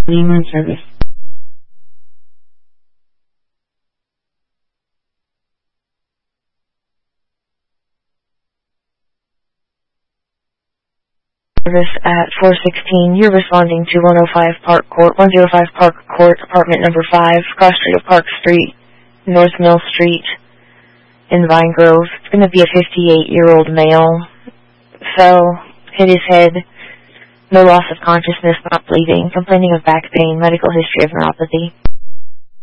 Lehman Service. Service at 416. You're responding to 105 Park Court, apartment number 5, cross street of Park Street, North Mill Street, in Vine Grove. It's going to be a 58-year-old male. So, hit his head. No loss of consciousness, not bleeding. Complaining of back pain. Medical history of neuropathy.